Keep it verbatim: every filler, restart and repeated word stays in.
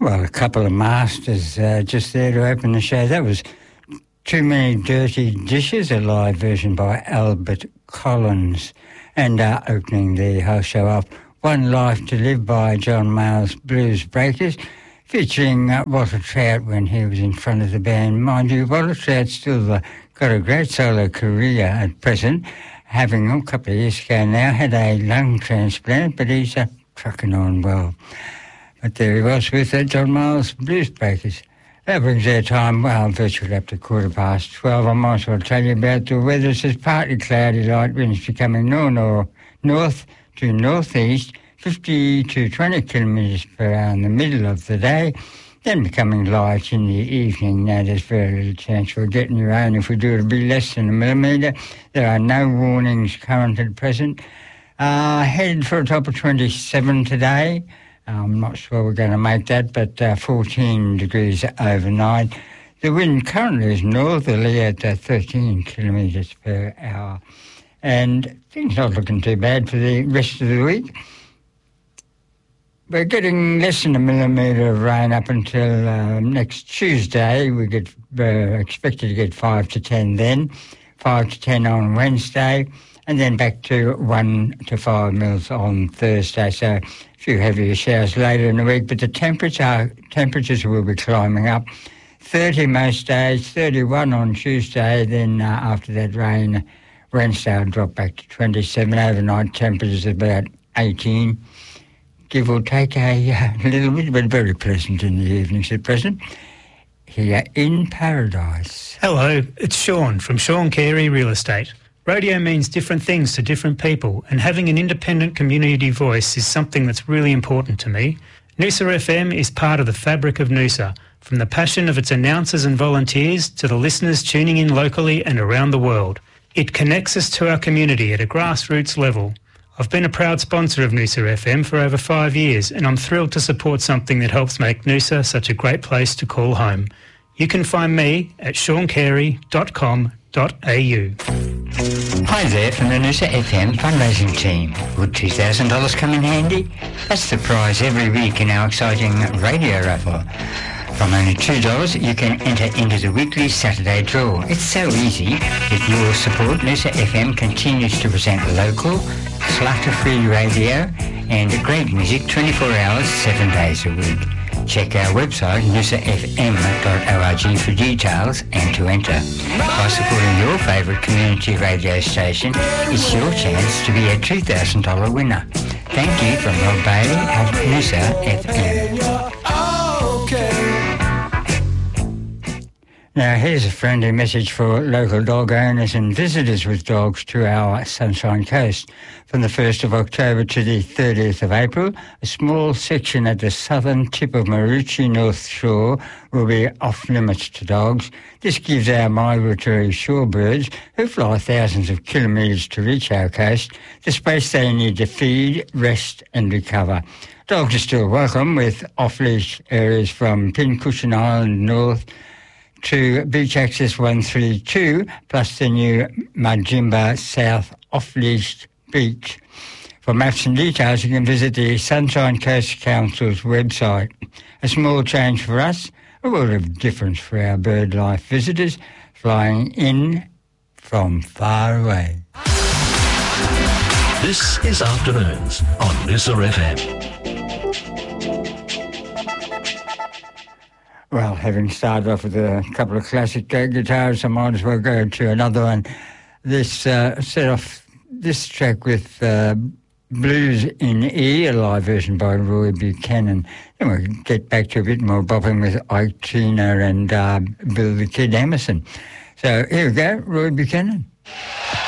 Well, a couple of masters uh, just there to open the show. That was Too Many Dirty Dishes, a live version by Albert Collins. And uh, opening the whole show off, One Life to Live by John Mayall's Blues Breakers, featuring uh, Walter Trout when he was in front of the band. Mind you, Walter Trout's still uh, got a great solo career at present, having a couple of years ago now had a lung transplant, but he's uh, trucking on well. But there he was with uh, John Mayall's Blues Breakers. That brings our time, well, virtually up to quarter past twelve. I might as well tell you about the weather. It says partly cloudy, light winds becoming north or north to northeast, fifty to twenty kilometres per hour in the middle of the day, then becoming light in the evening. Now, there's very little chance we're getting your rain. If we do, it'll be less than a millimetre. There are no warnings current at present. Uh, headed for a top of twenty-seven today. I'm not sure we're going to make that, but uh, fourteen degrees overnight. The wind currently is northerly at uh, thirteen kilometres per hour. And things not looking too bad for the rest of the week. We're getting less than a millimetre of rain up until uh, next Tuesday. We get uh, expected to get five to ten then, five to ten on Wednesday, and then back to one to five mils on Thursday. So a few heavier showers later in the week, but the temperature temperatures will be climbing up. thirty most days, thirty-one on Tuesday, then uh, after that rain, Wednesday will drop back to twenty-seven. Overnight temperatures about eighteen. Give or take a uh, little bit, but very pleasant in the evenings at present. Here in Paradise. Hello, it's Sean from Sean Carey Real Estate. Radio means different things to different people, and having an independent community voice is something that's really important to me. Noosa F M is part of the fabric of Noosa, from the passion of its announcers and volunteers to the listeners tuning in locally and around the world. It connects us to our community at a grassroots level. I've been a proud sponsor of Noosa F M for over five years, and I'm thrilled to support something that helps make Noosa such a great place to call home. You can find me at sean carey dot com dot a u. Hi there from the Noosa F M fundraising team. Would two thousand dollars come in handy? That's the prize every week in our exciting radio raffle. From only two dollars, you can enter into the weekly Saturday draw. It's so easy. With your support, Noosa F M continues to present local, clutter-free radio and great music twenty-four hours, seven days a week. Check our website, noosa f m dot org, for details and to enter. By supporting your favourite community radio station, it's your chance to be a two thousand dollars winner. Thank you from Rob Bailey at Noosa F M. Now, here's a friendly message for local dog owners and visitors with dogs to our Sunshine Coast. From the first of October to the thirtieth of April, a small section at the southern tip of Maroochy North Shore will be off limits to dogs. This gives our migratory shorebirds, who fly thousands of kilometres to reach our coast, the space they need to feed, rest and recover. Dogs are still welcome, with off-leash areas from Pincushion Island north to Beach Access one thirty-two, plus the new Majimba South off-leash beach. For maps and details, you can visit the Sunshine Coast Council's website. A small change for us, a world of difference for our bird life visitors, flying in from far away. This is Afternoons on Noosa F M. Well, having started off with a couple of classic guitars, I might as well go to another one. This uh, set off this track with uh, Blues in E, a live version by Roy Buchanan. Then we'll get back to a bit more bopping with Ike Tina and uh, Bill the Kid Emerson. So here we go, Roy Buchanan.